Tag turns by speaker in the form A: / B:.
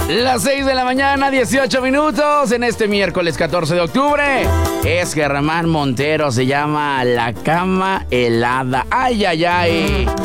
A: Las 6 de la mañana, 18 minutos, en este miércoles 14 de octubre. Es Germán Montero, se llama La Cama Helada. Ay, ay, ay.